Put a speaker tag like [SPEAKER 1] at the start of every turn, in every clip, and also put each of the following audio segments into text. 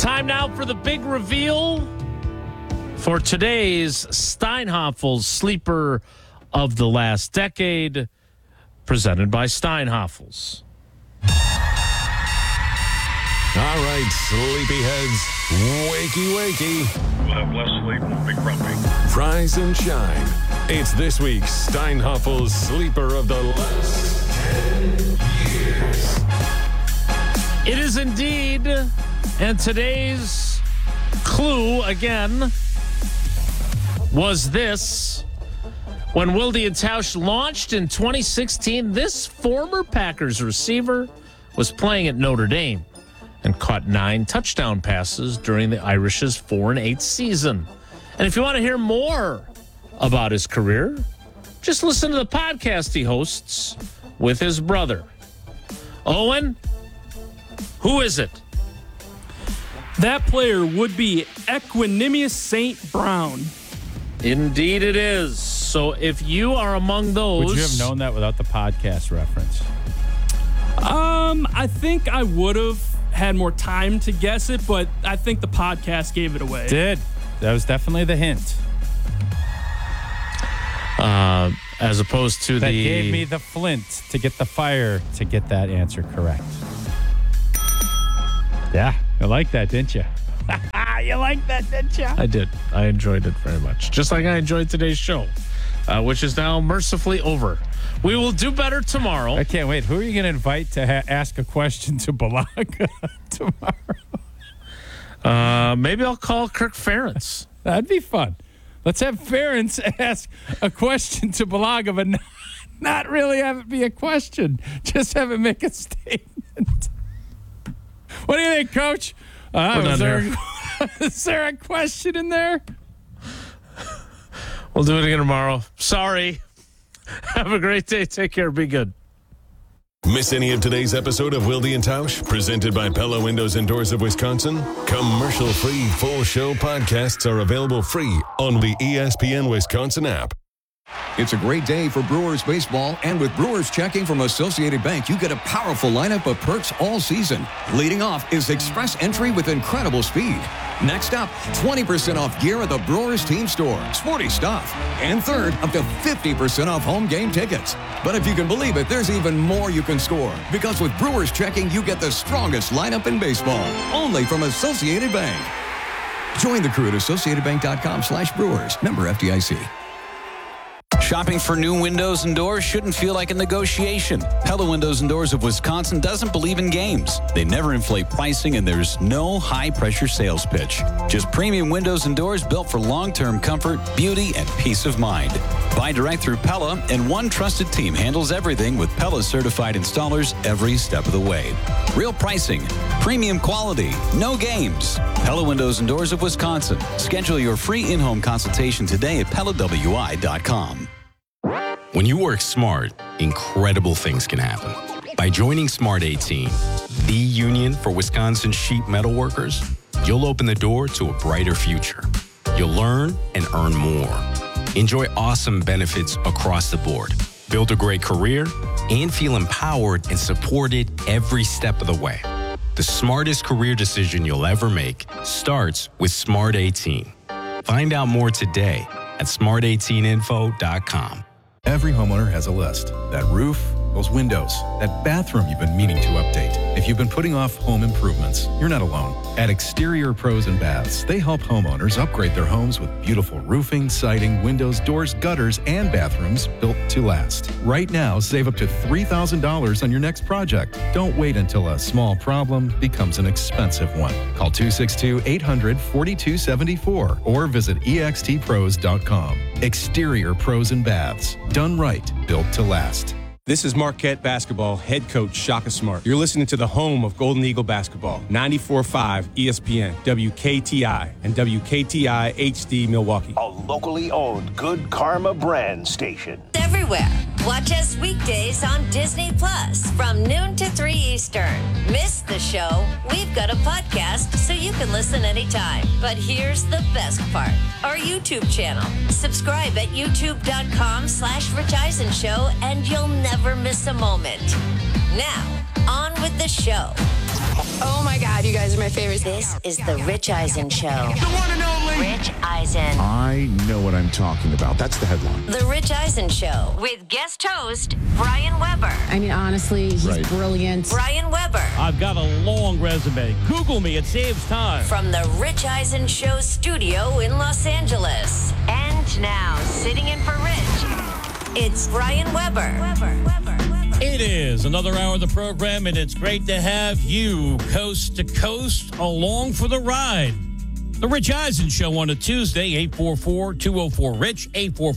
[SPEAKER 1] Time now for the big reveal for today's Steinhafels Sleeper of the Last Decade, presented by Steinhafels.
[SPEAKER 2] All right, sleepyheads, wakey.
[SPEAKER 3] We'll have less sleep and we'll be grumpy.
[SPEAKER 2] Rise and shine. It's this week's Steinhafels Sleeper of the Last 10 Years.
[SPEAKER 1] It is indeed, and today's clue, again, was this. When Wilde and Tausch launched in 2016, this former Packers receiver was playing at Notre Dame and caught 9 touchdown passes during the Irish's 4-8 season. And if you want to hear more about his career, just listen to the podcast he hosts with his brother. Owen, who is it?
[SPEAKER 4] That player would be Equanimous St. Brown.
[SPEAKER 1] Indeed it is. So if you are among those...
[SPEAKER 5] Would you have known that without the podcast reference?
[SPEAKER 4] I think I would have had more time to guess it, but I think the podcast gave it away.
[SPEAKER 5] Did. That was definitely the hint.
[SPEAKER 1] As opposed to
[SPEAKER 5] that gave me the flint to get the fire to get that answer correct. Yeah, you like that, didn't you? You like that, didn't you?
[SPEAKER 1] I did. I enjoyed it very much. Just like I enjoyed today's show, which is now mercifully over. We will do better tomorrow.
[SPEAKER 5] I can't wait. Who are you going to invite to ask a question to Balaga tomorrow?
[SPEAKER 1] Maybe I'll call Kirk Ferentz.
[SPEAKER 5] That'd be fun. Let's have Ferentz ask a question to Balaga, but not really have it be a question. Just have it make a statement. What do you think, Coach? Is there a question in there?
[SPEAKER 1] We'll do it again tomorrow. Sorry. Have a great day. Take care. Be good.
[SPEAKER 2] Miss any of today's episode of Wilde and Tausch, presented by Pella Windows and Doors of Wisconsin? Commercial-free full show podcasts are available free on the ESPN Wisconsin app.
[SPEAKER 6] It's a great day for Brewers baseball, and with Brewers checking from Associated Bank, you get a powerful lineup of perks all season. Leading off is Express Entry with incredible speed. Next up, 20% off gear at the Brewers team store. Sporty stuff. And third, up to 50% off home game tickets. But if you can believe it, there's even more you can score. Because with Brewers checking, you get the strongest lineup in baseball. Only from Associated Bank. Join the crew at AssociatedBank.com/Brewers. Member FDIC.
[SPEAKER 7] Shopping for new windows and doors shouldn't feel like a negotiation. Pella Windows and Doors of Wisconsin doesn't believe in games. They never inflate pricing, and there's no high-pressure sales pitch. Just premium windows and doors built for long-term comfort, beauty, and peace of mind. Buy direct through Pella, and one trusted team handles everything with Pella-certified installers every step of the way. Real pricing, premium quality, no games. Pella Windows and Doors of Wisconsin. Schedule your free in-home consultation today at PellaWI.com.
[SPEAKER 8] When you work smart, incredible things can happen. By joining Smart 18, the union for Wisconsin sheet metal workers, you'll open the door to a brighter future. You'll learn and earn more. Enjoy awesome benefits across the board. Build a great career and feel empowered and supported every step of the way. The smartest career decision you'll ever make starts with Smart 18. Find out more today at smart18info.com.
[SPEAKER 9] Every homeowner has a list. That roof, those windows, that bathroom you've been meaning to update. If you've been putting off home improvements, you're not alone. At Exterior Pros and Baths, they help homeowners upgrade their homes with beautiful roofing, siding, windows, doors, gutters, and bathrooms built to last. Right now, save up to $3,000 on your next project. Don't wait until a small problem becomes an expensive one. Call 262-800-4274 or visit extpros.com. Exterior Pros and Baths. Done right, built to last.
[SPEAKER 10] This is Marquette Basketball head coach Shaka Smart. You're listening to the home of Golden Eagle Basketball, 94.5 ESPN, WKTI, and WKTI HD Milwaukee.
[SPEAKER 11] A locally owned Good Karma brand station.
[SPEAKER 12] Everywhere. Watch us weekdays on Disney Plus from noon to 3 Eastern. Miss the show? We've got a podcast so you can listen anytime. But here's the best part. Our YouTube channel. Subscribe at youtube.com/Rich Eisen Show and you'll never miss a moment. Now, on with the show.
[SPEAKER 13] Oh my God, you guys are my favorites.
[SPEAKER 12] This is the Rich Eisen Show.
[SPEAKER 11] The one and only
[SPEAKER 12] Rich Eisen.
[SPEAKER 14] I know what I'm talking about. That's the headline.
[SPEAKER 12] The Rich Eisen Show with guest host Brian Weber.
[SPEAKER 13] I mean, honestly, he's brilliant.
[SPEAKER 12] Brian Weber.
[SPEAKER 15] I've got a long resume. Google me. It saves time.
[SPEAKER 12] From the Rich Eisen Show studio in Los Angeles. And now, sitting in for Rich, it's Brian Weber.
[SPEAKER 15] It is another hour of the program, and it's great to have you coast to coast along for the ride. The Rich Eisen Show on a Tuesday, 844-204-RICH,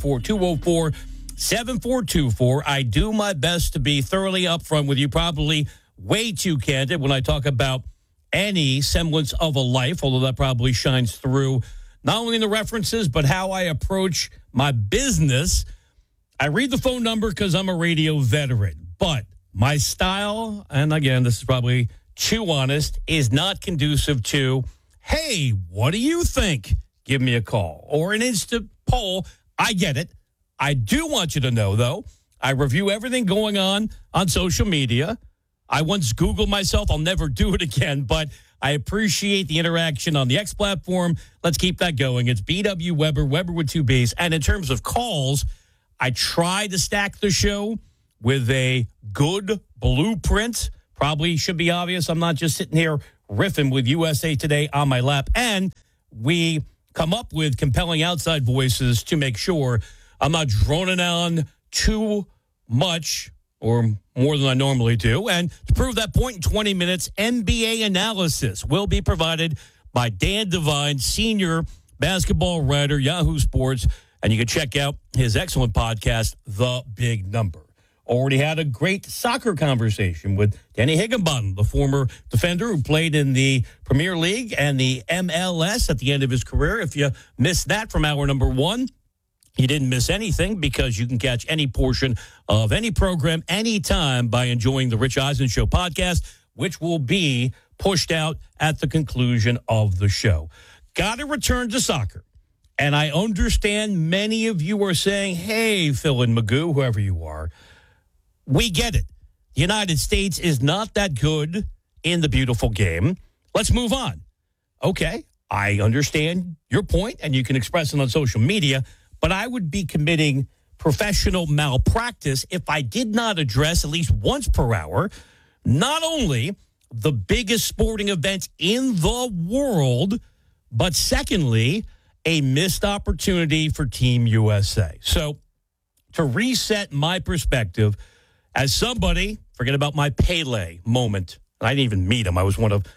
[SPEAKER 15] 844-204-7424. I do my best to be thoroughly upfront with you, probably way too candid when I talk about any semblance of a life, although that probably shines through not only in the references, but how I approach my business. I read the phone number because I'm a radio veteran. But my style, and again, this is probably too honest, is not conducive to, hey, what do you think? Give me a call. Or an instant poll. I get it. I do want you to know, though, I review everything going on social media. I once Googled myself. I'll never do it again, but I appreciate the interaction on the X platform. Let's keep that going. It's BW Weber, Weber with two B's. And in terms of calls, I try to stack the show with a good blueprint. Probably should be obvious. I'm not just sitting here riffing with USA Today on my lap. And we come up with compelling outside voices to make sure I'm not droning on too much or more than I normally do. And to prove that point in 20 minutes, NBA analysis will be provided by Dan Devine, senior basketball writer, Yahoo Sports. And you can check out his excellent podcast, The Big Number. Already had a great soccer conversation with Danny Higginbottom, the former defender who played in the Premier League and the MLS at the end of his career. If you missed that from hour number one, you didn't miss anything because you can catch any portion of any program anytime by enjoying the Rich Eisen Show podcast, which will be pushed out at the conclusion of the show. Got to return to soccer. And I understand many of you are saying, hey, Phil and Magoo, whoever you are, we get it. The United States is not that good in the beautiful game. Let's move on. Okay, I understand your point, and you can express it on social media, but I would be committing professional malpractice if I did not address at least once per hour not only the biggest sporting events in the world, but secondly, a missed opportunity for Team USA. So to reset my perspective, as somebody, forget about my Pele moment. I didn't even meet him. I was one of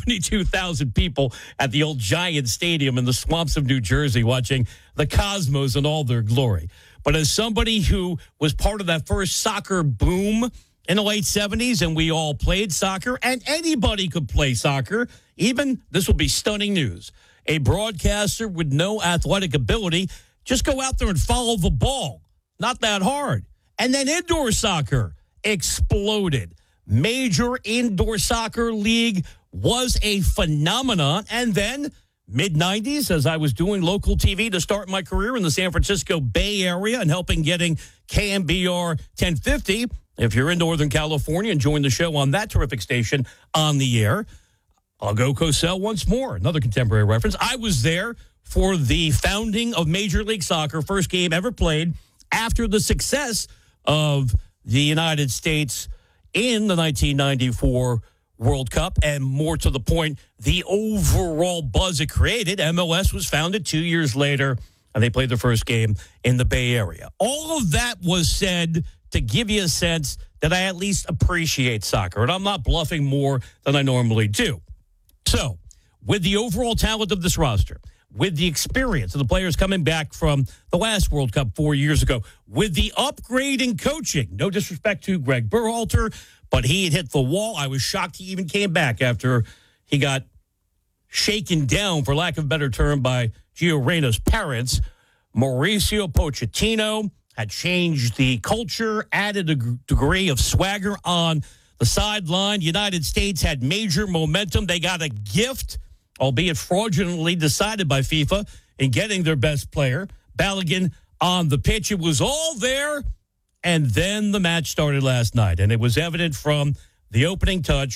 [SPEAKER 15] 72,000 people at the old Giant Stadium in the swamps of New Jersey watching the Cosmos in all their glory. But as somebody who was part of that first soccer boom in the late 70s, and we all played soccer, and anybody could play soccer, even, this will be stunning news, a broadcaster with no athletic ability, just go out there and follow the ball. Not that hard. And then indoor soccer exploded. Major indoor soccer league was a phenomenon. And then mid-90s, as I was doing local TV to start my career in the San Francisco Bay Area and helping getting KMBR 1050, if you're in Northern California and join the show on that terrific station on the air, I'll go Cosell once more, another contemporary reference. I was there for the founding of Major League Soccer, first game ever played after the success of the United States in the 1994 World Cup, and more to the point, the overall buzz it created. MLS was founded 2 years later, and they played their first game in the Bay Area. All of that was said to give you a sense that I at least appreciate soccer, and I'm not bluffing more than I normally do. So, with the overall talent of this roster, with the experience of the players coming back from the last World Cup 4 years ago, with the upgrade in coaching, no disrespect to Greg Berhalter, but he had hit the wall. I was shocked he even came back after he got shaken down, for lack of a better term, by Gio Reyna's parents. Mauricio Pochettino had changed the culture, added a degree of swagger on the sideline. United States had major momentum. They got a gift, albeit fraudulently decided by FIFA, in getting their best player, Balogun, on the pitch. It was all there, and then the match started last night. And it was evident from the opening touch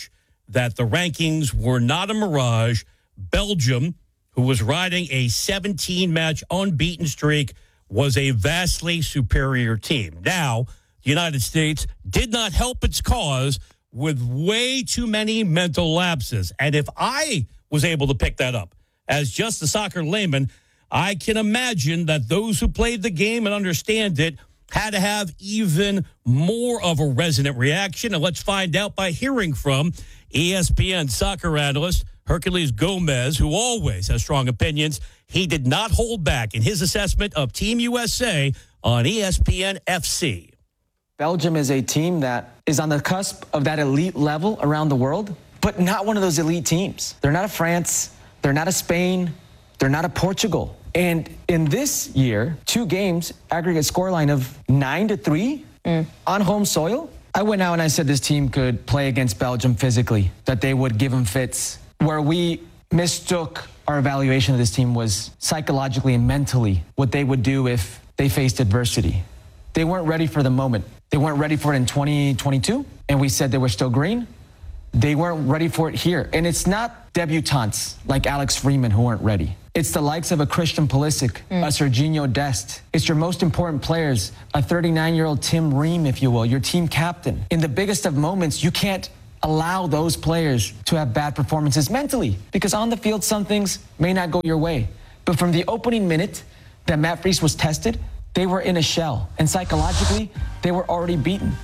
[SPEAKER 15] that the rankings were not a mirage. Belgium, who was riding a 17-match unbeaten streak, was a vastly superior team. Now, the United States did not help its cause with way too many mental lapses. And if I was able to pick that up as just a soccer layman, I can imagine that those who played the game and understand it had to have even more of a resonant reaction. And let's find out by hearing from ESPN soccer analyst Herculez Gomez, who always has strong opinions. He did not hold back in his assessment of Team USA on ESPN FC.
[SPEAKER 16] Belgium is a team that is on the cusp of that elite level around the world, but not one of those elite teams. They're not a France. They're not a Spain. They're not a Portugal. And in this year, 2 games, aggregate scoreline of 9-3 on home soil. I went out and I said this team could play against Belgium physically, that they would give them fits. Where we mistook our evaluation of this team was psychologically and mentally what they would do if they faced adversity. They weren't ready for the moment. They weren't ready for it in 2022, and we said they were still green. They weren't ready for it here. And it's not debutantes like Alex Freeman who weren't ready. It's the likes of a Christian Pulisic, a Serginho Dest. It's your most important players, a 39-year-old Tim Ream, if you will, your team captain. In the biggest of moments, you can't allow those players to have bad performances mentally, because on the field, some things may not go your way. But from the opening minute that Matt Freese was tested, they were in a shell, and psychologically, they were already beaten.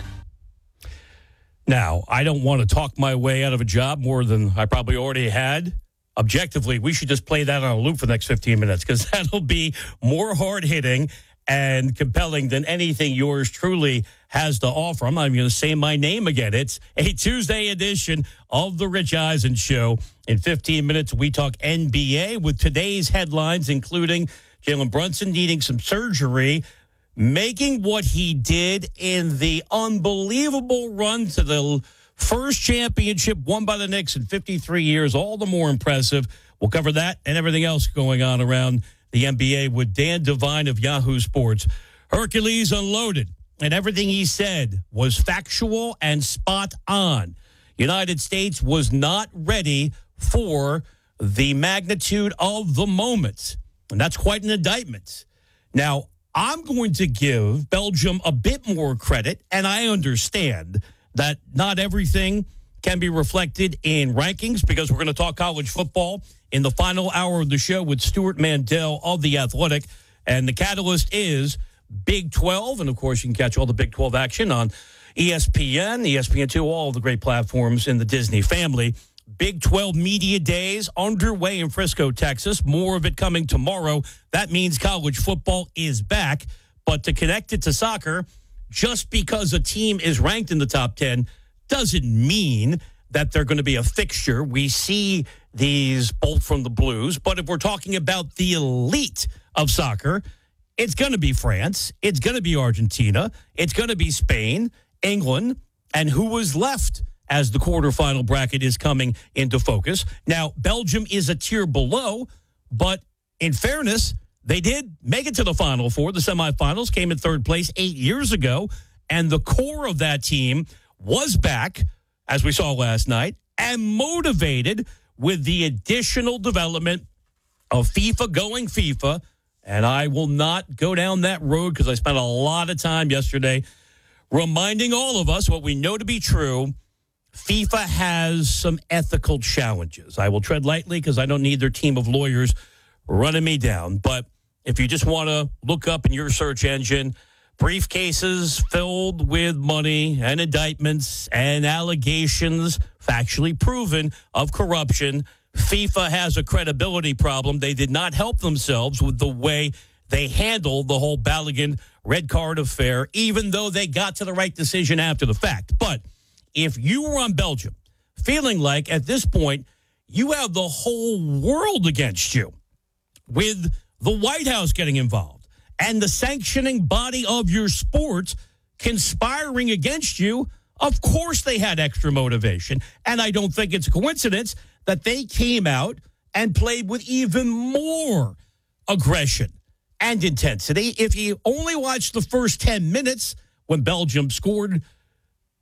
[SPEAKER 15] Now, I don't want to talk my way out of a job more than I probably already had. Objectively, we should just play that on a loop for the next 15 minutes, because that'll be more hard-hitting and compelling than anything yours truly has to offer. I'm not even going to say my name again. It's a Tuesday edition of the Rich Eisen Show. In 15 minutes, we talk NBA with today's headlines, including Jalen Brunson needing some surgery, making what he did in the unbelievable run to the first championship won by the Knicks in 53 years, all the more impressive. We'll cover that and everything else going on around the NBA with Dan Devine of Yahoo Sports. Hercules unloaded, and everything he said was factual and spot on. United States was not ready for the magnitude of the moment, and that's quite an indictment. Now, I'm going to give Belgium a bit more credit, and I understand that not everything can be reflected in rankings, because we're going to talk college football in the final hour of the show with Stuart Mandel of The Athletic. And the catalyst is Big 12. And, of course, you can catch all the Big 12 action on ESPN, ESPN2, all the great platforms in the Disney family. Big 12 Media Days underway in Frisco, Texas. More of it coming tomorrow. That means college football is back. But to connect it to soccer, just because a team is ranked in the top 10 doesn't mean that they're going to be a fixture. We see these bolt from the Blues. But if we're talking about the elite of soccer, it's going to be France. It's going to be Argentina. It's going to be Spain, England, and who was left as the quarterfinal bracket is coming into focus. Now, Belgium is a tier below, but in fairness, they did make it to the Final Four. The semifinals came in third place 8 years ago, and the core of that team was back, as we saw last night, and motivated with the additional development of FIFA going FIFA. And I will not go down that road because I spent a lot of time yesterday reminding all of us what we know to be true. FIFA has some ethical challenges. I will tread lightly because I don't need their team of lawyers running me down. But if you just want to look up in your search engine, briefcases filled with money and indictments and allegations, factually proven, of corruption, FIFA has a credibility problem. They did not help themselves with the way they handled the whole Balogun red card affair, even though they got to the right decision after the fact. But if you were on Belgium, feeling like at this point you have the whole world against you, with the White House getting involved and the sanctioning body of your sport conspiring against you, of course they had extra motivation. And I don't think it's a coincidence that they came out and played with even more aggression and intensity. If you only watched the first 10 minutes when Belgium scored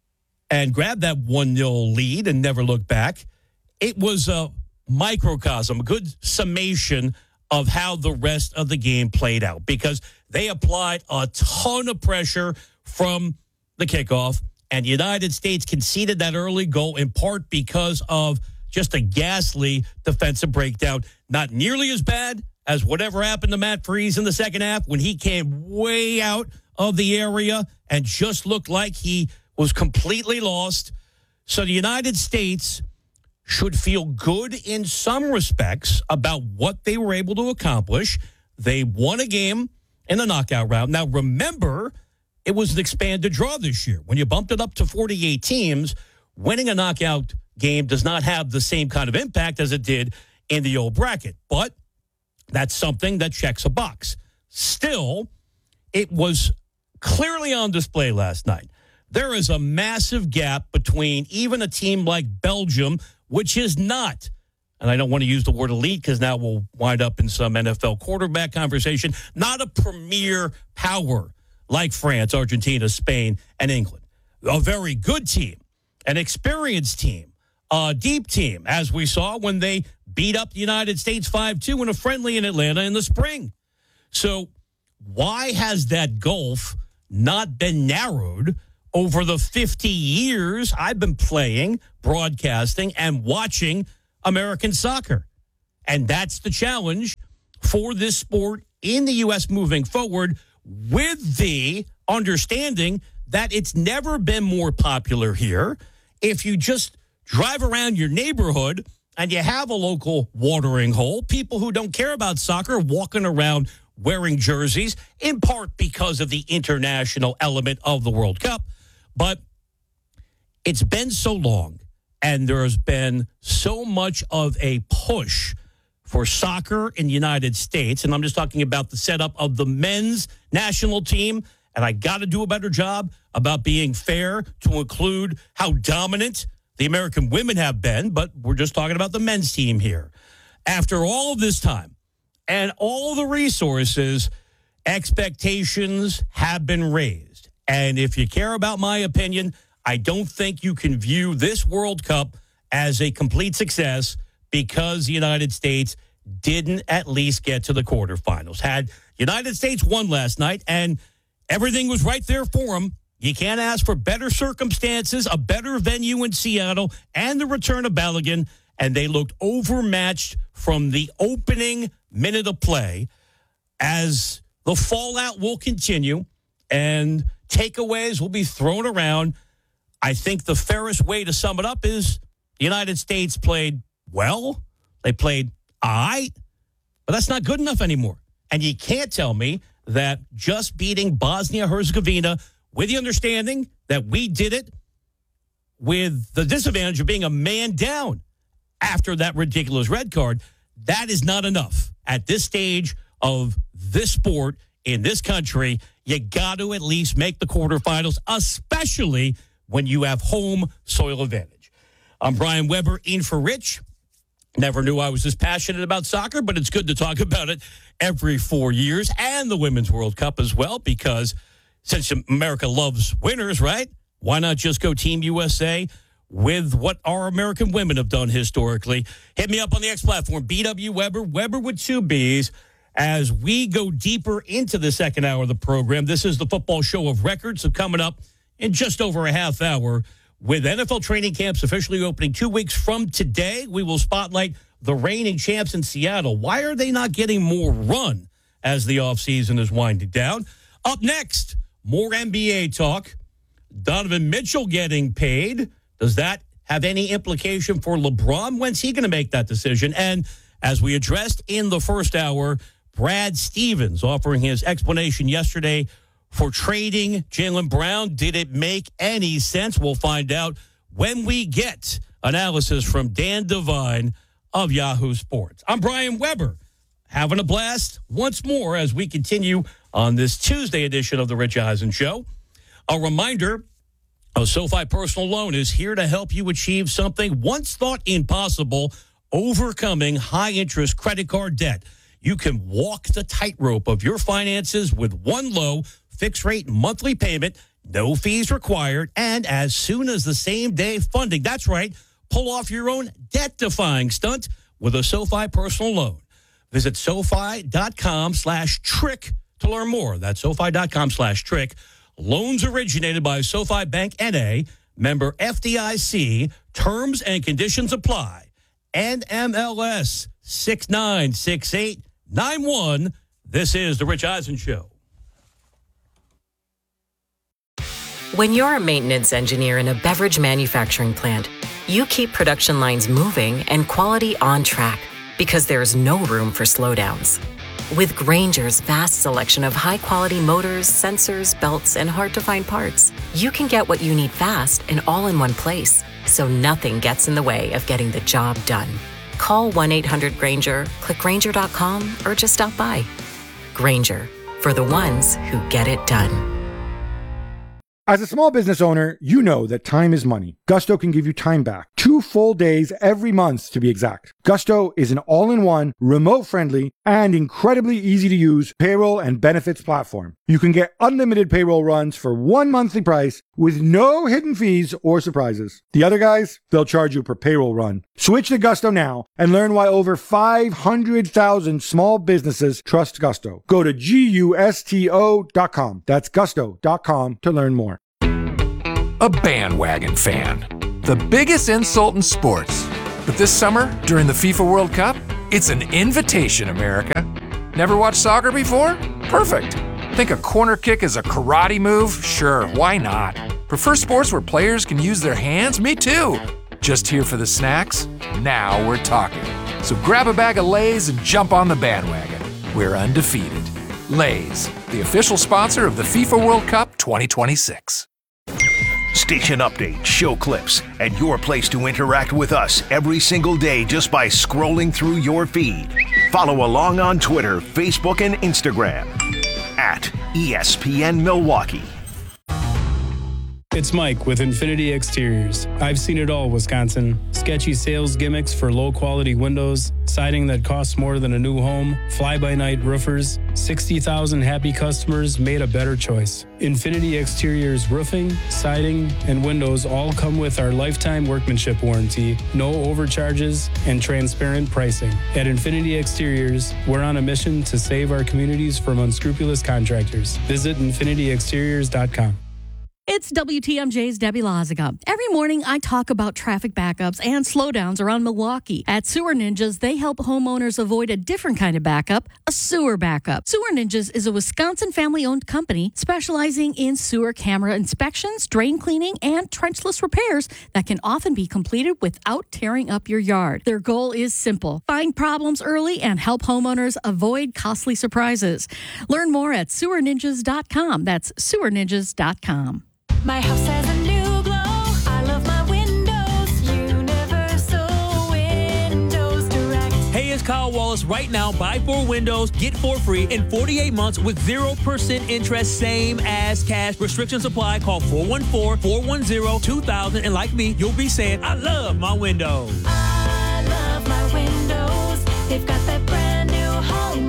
[SPEAKER 15] and grabbed that 1-0 lead and never looked back. It was a microcosm, a good summation of how the rest of the game played out because they applied a ton of pressure from the kickoff, and the United States conceded that early goal in part because of just a ghastly defensive breakdown. Not nearly as bad as whatever happened to Matt Freese in the second half when he came way out of the area and just looked like he was completely lost. So the United States should feel good in some respects about what they were able to accomplish. They won a game in the knockout round. Now, remember, it was an expanded draw this year. When you bumped it up to 48 teams, winning a knockout game does not have the same kind of impact as it did in the old bracket. But that's something that checks a box. Still, it was clearly on display last night. There is a massive gap between even a team like Belgium, which is not, and I don't want to use the word elite because now we'll wind up in some NFL quarterback conversation, not a premier power like France, Argentina, Spain, and England. A very good team, an experienced team, a deep team, as we saw when they beat up the United States 5-2 in a friendly in Atlanta in the spring. So why has that gulf not been narrowed over the 50 years I've been playing, broadcasting, and watching American soccer? And that's the challenge for this sport in the U.S. moving forward, with the understanding that it's never been more popular here. If you just drive around your neighborhood and you have a local watering hole, people who don't care about soccer walking around wearing jerseys, in part because of the international element of the World Cup. But it's been so long, and there's been so much of a push for soccer in the United States, and I'm just talking about the setup of the men's national team, and I got to do a better job about being fair to include how dominant the American women have been, but we're just talking about the men's team here. After all of this time and all the resources, expectations have been raised. And if you care about my opinion, I don't think you can view this World Cup as a complete success because the United States didn't at least get to the quarterfinals. Had United States won last night and everything was right there for them, you can't ask for better circumstances, a better venue in Seattle, and the return of Balogun, and they looked overmatched from the opening minute of play. As the fallout will continue and takeaways will be thrown around, I think the fairest way to sum it up is the United States played well. They played all right, but that's not good enough anymore. And you can't tell me that just beating Bosnia-Herzegovina with the understanding that we did it with the disadvantage of being a man down after that ridiculous red card, that is not enough. At this stage of this sport in this country, you got to at least make the quarterfinals, especially when you have home soil advantage. I'm Brian Weber, in for Rich. Never knew I was this passionate about soccer, but it's good to talk about it every 4 years, and the Women's World Cup as well, because since America loves winners, right? Why not just go Team USA with what our American women have done historically? Hit me up on the X platform, BW Weber, Weber with 2 B's. As we go deeper into the second hour of the program, this is the football show of records. So coming up in just over a half hour, with NFL training camps officially opening 2 weeks from today, we will spotlight the reigning champs in Seattle. Why are they not getting more run as the offseason is winding down? Up next, more NBA talk. Donovan Mitchell getting paid. Does that have any implication for LeBron? When's he going to make that decision? And as we addressed in the first hour, Brad Stevens offering his explanation yesterday for trading Jaylen Brown. Did it make any sense? We'll find out when we get analysis from Dan Devine of Yahoo Sports. I'm Brian Weber, having a blast once more as we continue on this Tuesday edition of the Rich Eisen Show. A reminder, a SoFi Personal Loan is here to help you achieve something once thought impossible, overcoming high-interest credit card debt. You can walk the tightrope of your finances with one low, fixed-rate monthly payment, no fees required, and as soon as the same day funding. That's right. Pull off your own debt-defying stunt with a SoFi personal loan. Visit SoFi.com/trick to learn more. That's SoFi.com/trick. Loans originated by SoFi Bank N.A., member FDIC. Terms and conditions apply. NMLS 696891. This is The Rich Eisen Show.
[SPEAKER 17] When you're a maintenance engineer in a beverage manufacturing plant, you keep production lines moving and quality on track because there's no room for slowdowns. With Grainger's vast selection of high-quality motors, sensors, belts, and hard-to-find parts, you can get what you need fast and all in one place, so nothing gets in the way of getting the job done. Call 1-800-GRAINGER, click Grainger.com, or just stop by. Grainger, for the ones who get it done.
[SPEAKER 18] As a small business owner, you know that time is money. Gusto can give you time back. 2 full days every month, to be exact. Gusto is an all-in-one, remote-friendly, and incredibly easy-to-use payroll and benefits platform. You can get unlimited payroll runs for one monthly price with no hidden fees or surprises. The other guys, they'll charge you per payroll run. Switch to Gusto now and learn why over 500,000 small businesses trust Gusto. Go to GUSTO.com. That's Gusto.com to learn more.
[SPEAKER 19] A bandwagon fan. The biggest insult in sports. But this summer, during the FIFA World Cup, it's an invitation, America. Never watched soccer before? Perfect. Think a corner kick is a karate move? Sure, why not? Prefer sports where players can use their hands? Me too. Just here for the snacks? Now we're talking. So grab a bag of Lay's and jump on the bandwagon. We're undefeated. Lay's, the official sponsor of the FIFA World Cup 2026.
[SPEAKER 11] Station updates, show clips, and your place to interact with us every single day just by scrolling through your feed. Follow along on Twitter, Facebook, and Instagram at ESPN Milwaukee.
[SPEAKER 20] It's Mike with Infinity Exteriors. I've seen it all, Wisconsin. Sketchy sales gimmicks for low-quality windows, siding that costs more than a new home, fly-by-night roofers. 60,000 happy customers made a better choice. Infinity Exteriors roofing, siding, and windows all come with our lifetime workmanship warranty, no overcharges, and transparent pricing. At Infinity Exteriors, we're on a mission to save our communities from unscrupulous contractors. Visit infinityexteriors.com.
[SPEAKER 21] It's WTMJ's Debbie Loziga. Every morning, I talk about traffic backups and slowdowns around Milwaukee. At Sewer Ninjas, they help homeowners avoid a different kind of backup, a sewer backup. Sewer Ninjas is a Wisconsin family-owned company specializing in sewer camera inspections, drain cleaning, and trenchless repairs that can often be completed without tearing up your yard. Their goal is simple: find problems early and help homeowners avoid costly surprises. Learn more at sewerninjas.com. That's sewerninjas.com.
[SPEAKER 22] My house has a new glow. I love my windows. Universal Windows Direct.
[SPEAKER 23] Hey, it's Kyle Wallace. Right now, buy 4 windows, get 4 free in 48 months with 0% interest, same as cash. Restrictions apply. Call 414-410-2000. And like me, you'll be saying, I love my windows.
[SPEAKER 22] I love my windows. They've got that brand new home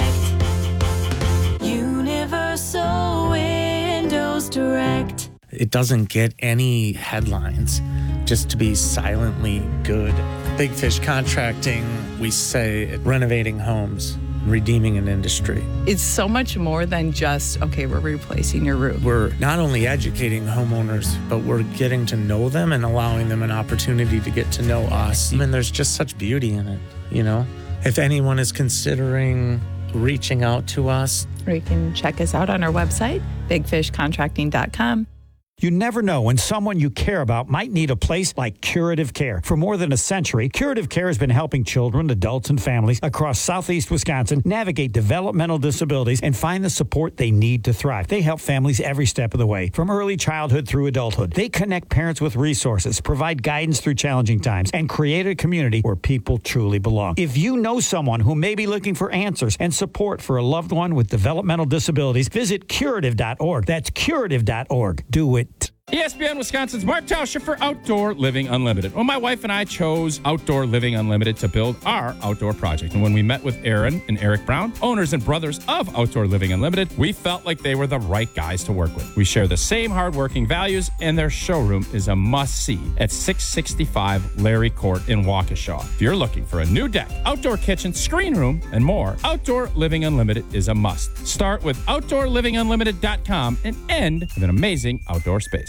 [SPEAKER 22] effect. Universal Windows Direct.
[SPEAKER 24] It doesn't get any headlines just to be silently good. Big Fish Contracting, we say renovating homes, redeeming an industry.
[SPEAKER 25] It's so much more than just, okay, we're replacing your roof.
[SPEAKER 24] We're not only educating homeowners, but we're getting to know them and allowing them an opportunity to get to know us. And there's just such beauty in it, you know? If anyone is considering reaching out to us,
[SPEAKER 25] or you can check us out on our website, bigfishcontracting.com.
[SPEAKER 26] You never know when someone you care about might need a place like Curative Care. For more than a century, Curative Care has been helping children, adults, and families across southeast Wisconsin navigate developmental disabilities and find the support they need to thrive. They help families every step of the way, from early childhood through adulthood. They connect parents with resources, provide guidance through challenging times, and create a community where people truly belong. If you know someone who may be looking for answers and support for a loved one with developmental disabilities, visit curative.org. That's curative.org. Do it
[SPEAKER 10] ESPN Wisconsin's Mark Tauscher for Outdoor Living Unlimited. Well, my wife and I chose Outdoor Living Unlimited to build our outdoor project. And when we met with Aaron and Eric Brown, owners and brothers of Outdoor Living Unlimited, we felt like they were the right guys to work with. We share the same hardworking values, and their showroom is a must-see at 665 Larry Court in Waukesha. If you're looking for a new deck, outdoor kitchen, screen room, and more, Outdoor Living Unlimited is a must. Start with OutdoorLivingUnlimited.com and end with an amazing outdoor space.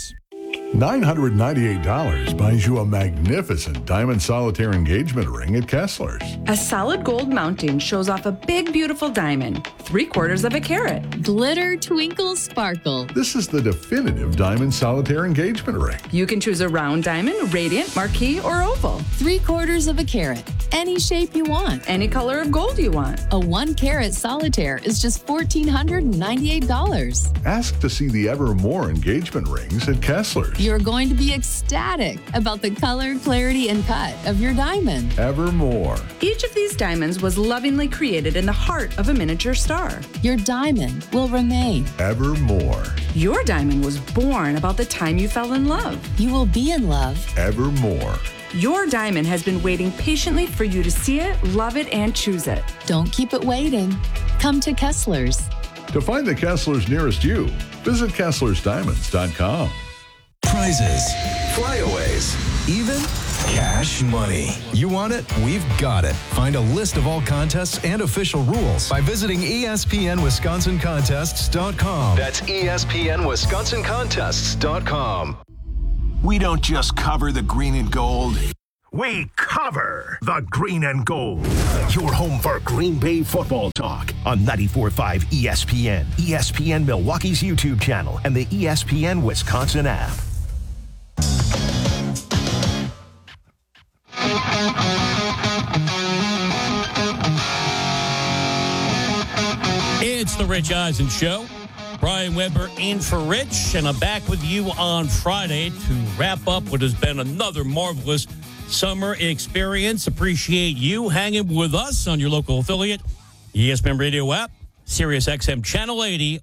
[SPEAKER 1] $998 buys you a magnificent diamond solitaire engagement ring at Kessler's.
[SPEAKER 2] A solid gold mounting shows off a big, beautiful diamond, 3/4 of a carat.
[SPEAKER 3] Glitter, twinkle, sparkle.
[SPEAKER 1] This is the definitive diamond solitaire engagement ring.
[SPEAKER 2] You can choose a round diamond, radiant, marquise, or oval.
[SPEAKER 3] 3/4 of a carat. Any shape you want.
[SPEAKER 2] Any color of gold you want.
[SPEAKER 3] A 1-carat solitaire is just $1,498.
[SPEAKER 1] Ask to see the Evermore engagement rings at Kessler's.
[SPEAKER 3] You're going to be ecstatic about the color, clarity, and cut of your diamond.
[SPEAKER 1] Evermore.
[SPEAKER 2] Each of these diamonds was lovingly created in the heart of a miniature star.
[SPEAKER 3] Your diamond will remain.
[SPEAKER 1] Evermore.
[SPEAKER 2] Your diamond was born about the time you fell in love.
[SPEAKER 3] You will be in love.
[SPEAKER 1] Evermore.
[SPEAKER 2] Your diamond has been waiting patiently for you to see it, love it, and choose it.
[SPEAKER 3] Don't keep it waiting. Come to Kessler's.
[SPEAKER 1] To find the Kessler's nearest you, visit KesslersDiamonds.com.
[SPEAKER 4] Prizes, flyaways, even cash money. You want it? We've got it. Find a list of all contests and official rules by visiting ESPNWisconsinContests.com. That's ESPNWisconsinContests.com.
[SPEAKER 11] We don't just cover the green and gold. We cover the green and gold. Your home for Green Bay football talk on 94.5 ESPN, ESPN Milwaukee's YouTube channel, and the ESPN Wisconsin app.
[SPEAKER 15] It's the Rich Eisen Show. Brian Weber in for Rich, and I'm back with you on Friday to wrap up what has been another marvelous summer experience. Appreciate you hanging with us on your local affiliate, ESPN Radio app, Sirius XM Channel 80,